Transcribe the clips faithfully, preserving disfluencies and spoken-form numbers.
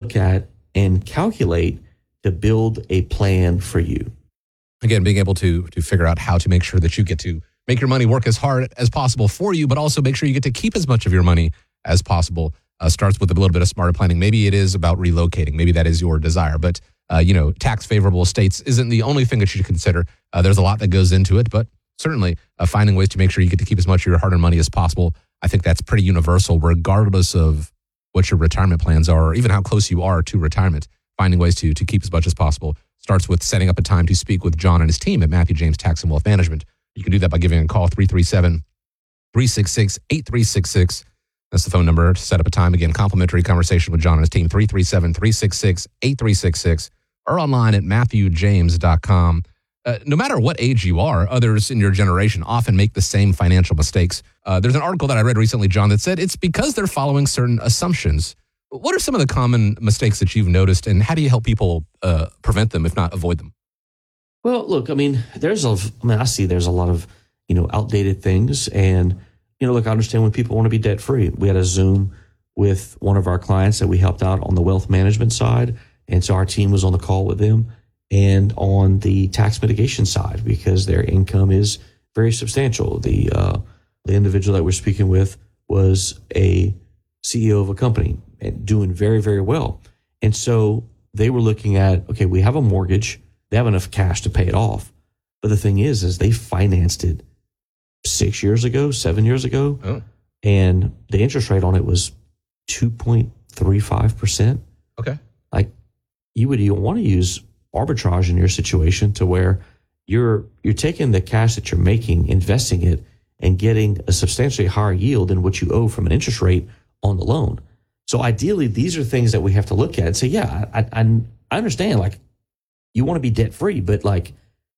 look at and calculate to build a plan for you. Again, being able to to figure out how to make sure that you get to make your money work as hard as possible for you, but also make sure you get to keep as much of your money as possible. Uh, starts with a little bit of smarter planning. Maybe it is about relocating. Maybe that is your desire. But, uh, you know, tax favorable states isn't the only thing that you should consider. Uh, there's a lot that goes into it, but certainly uh, finding ways to make sure you get to keep as much of your hard-earned money as possible. I think that's pretty universal, regardless of what your retirement plans are or even how close you are to retirement. Finding ways to, to keep as much as possible starts with setting up a time to speak with John and his team at Matthew James Tax and Wealth Management. You can do that by giving a call, three three seven, three six six, eight three six six. That's the phone number to set up a time. Again, complimentary conversation with John and his team, three three seven, three six six, eight three six six, or online at matthew james dot com. Uh, no matter what age you are, others in your generation often make the same financial mistakes. Uh, there's an article that I read recently, John, that said it's because they're following certain assumptions. What are some of the common mistakes that you've noticed, and how do you help people uh, prevent them, if not avoid them? Well, look, I mean, there's a, I mean, I see there's a lot of, you know, outdated things. And, you know, look, I understand when people want to be debt free. We had a Zoom with one of our clients that we helped out on the wealth management side. And so our team was on the call with them and on the tax mitigation side because their income is very substantial. The, uh, the individual that we're speaking with was a C E O of a company and doing very, very well. And so they were looking at, okay, we have a mortgage. They have enough cash to pay it off. But the thing is, is they financed it six years ago, seven years ago. Oh. And the interest rate on it was two point three five percent. Okay. Like you would you want to use arbitrage in your situation to where you're you're taking the cash that you're making, investing it, and getting a substantially higher yield than what you owe from an interest rate on the loan. So ideally, these are things that we have to look at and say, yeah, I I, I understand, like, you want to be debt free, but like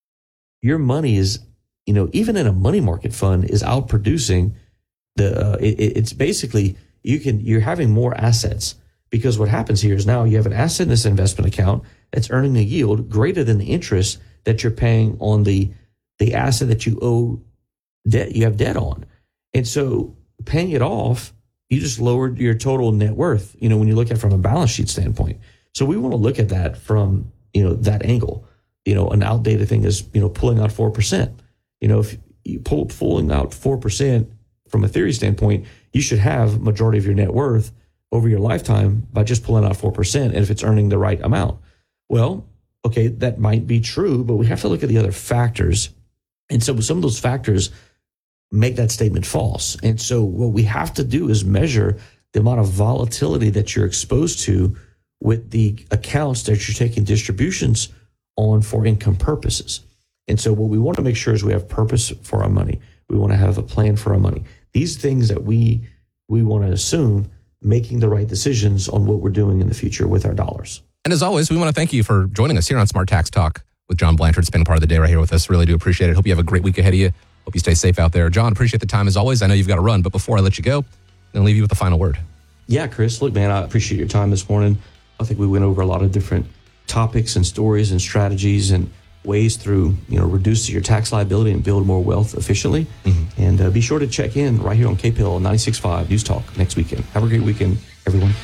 your money is, you know, even in a money market fund is outproducing the, uh, it, it's basically, you can, you're having more assets because what happens here is now you have an asset in this investment account that's earning a yield greater than the interest that you're paying on the, the asset that you owe debt, you have debt on. And so paying it off, you just lowered your total net worth, you know, when you look at it from a balance sheet standpoint. So we want to look at that from, you know, that angle. You know, an outdated thing is, you know, pulling out four percent. You know, if you pull pulling out four percent from a theory standpoint, you should have majority of your net worth over your lifetime by just pulling out four percent. And if it's earning the right amount, well, okay, that might be true, but we have to look at the other factors. And so some of those factors make that statement false. And so what we have to do is measure the amount of volatility that you're exposed to with the accounts that you're taking distributions on for income purposes. And so what we want to make sure is we have purpose for our money. We want to have a plan for our money. These things that we we want to assume making the right decisions on what we're doing in the future with our dollars. And as always, we want to thank you for joining us here on Smart Tax Talk with John Blanchard, spending part of the day right here with us. Really do appreciate it. Hope you have a great week ahead of you. Hope you stay safe out there. John, appreciate the time as always. I know you've got to run, but before I let you go, I'm going to leave you with the final word. Yeah, Chris, look, man, I appreciate your time this morning. I think we went over a lot of different topics and stories and strategies and ways through, you know, reduce your tax liability and build more wealth efficiently. Mm-hmm. And uh, be sure to check in right here on K P L ninety-six point five News Talk next weekend. Have a great weekend, everyone.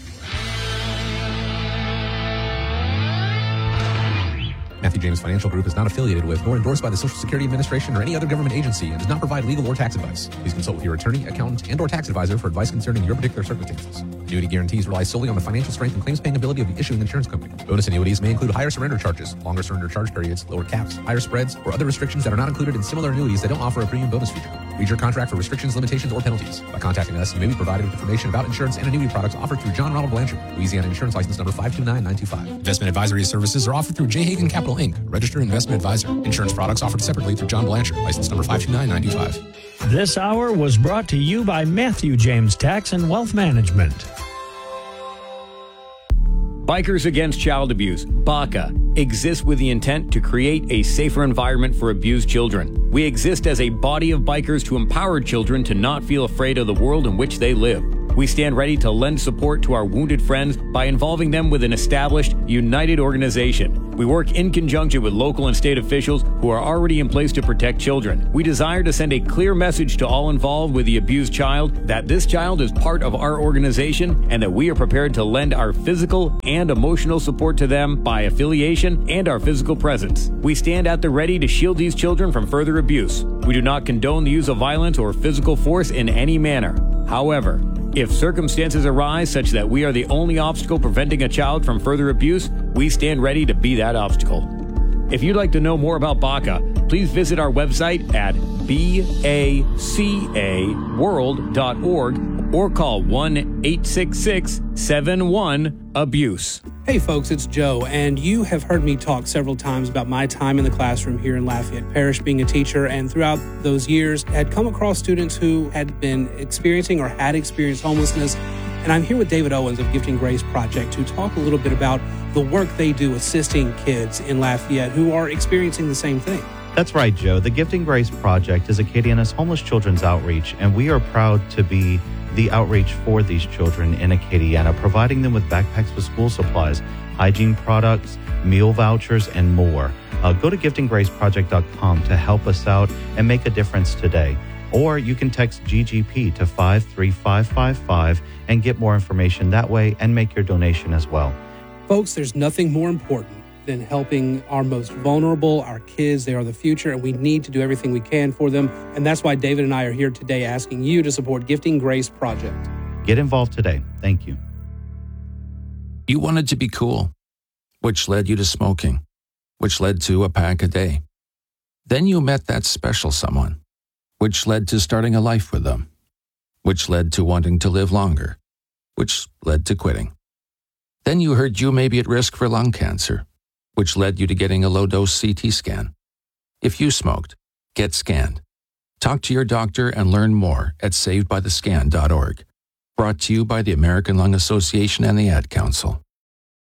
Matthew James Financial Group is not affiliated with nor endorsed by the Social Security Administration or any other government agency and does not provide legal or tax advice. Please consult with your attorney, accountant, and or tax advisor for advice concerning your particular circumstances. Annuity guarantees rely solely on the financial strength and claims paying ability of the issuing insurance company. Bonus annuities may include higher surrender charges, longer surrender charge periods, lower caps, higher spreads, or other restrictions that are not included in similar annuities that don't offer a premium bonus feature. Read your contract for restrictions, limitations, or penalties. By contacting us, you may be provided with information about insurance and annuity products offered through John Ronald Blanchard, Louisiana Insurance License Number five two nine nine two five. Investment advisory services are offered through J. Hagan Capital, Incorporated, registered investment advisor. Insurance products offered separately through John Blanchard, license number five two nine nine two five. This hour was brought to you by Matthew James Tax and Wealth Management. Bikers Against Child Abuse, B A C A, exists with the intent to create a safer environment for abused children. We exist as a body of bikers to empower children to not feel afraid of the world in which they live. We stand ready to lend support to our wounded friends by involving them with an established, united organization. We work in conjunction with local and state officials who are already in place to protect children. We desire to send a clear message to all involved with the abused child that this child is part of our organization and that we are prepared to lend our physical and emotional support to them by affiliation and our physical presence. We stand at the ready to shield these children from further abuse. We do not condone the use of violence or physical force in any manner. However, if circumstances arise such that we are the only obstacle preventing a child from further abuse, we stand ready to be that obstacle. If you'd like to know more about B A C A, please visit our website at B A C A world dot org or call one eight six six, seven one, abuse. Hey folks, it's Joe, and you have heard me talk several times about my time in the classroom here in Lafayette Parish being a teacher, and throughout those years had come across students who had been experiencing or had experienced homelessness. And I'm here with David Owens of Gifting Grace Project to talk a little bit about the work they do assisting kids in Lafayette who are experiencing the same thing. That's right, Joe. The Gifting Grace Project is Acadiana's homeless children's outreach, and we are proud to be the outreach for these children in Acadiana, providing them with backpacks with school supplies, hygiene products, meal vouchers, and more. Uh, go to gifting grace project dot com to help us out and make a difference today. Or you can text G G P to five three five five five and get more information that way and make your donation as well. Folks, there's nothing more important than helping our most vulnerable, our kids. They are the future, and we need to do everything we can for them. And that's why David and I are here today asking you to support Gifting Grace Project. Get involved today. Thank you. You wanted to be cool, which led you to smoking, which led to a pack a day. Then you met that special someone, which led to starting a life with them, which led to wanting to live longer, which led to quitting. Then you heard you may be at risk for lung cancer, which led you to getting a low-dose C T scan. If you smoked, get scanned. Talk to your doctor and learn more at saved by the scan dot org. Brought to you by the American Lung Association and the Ad Council.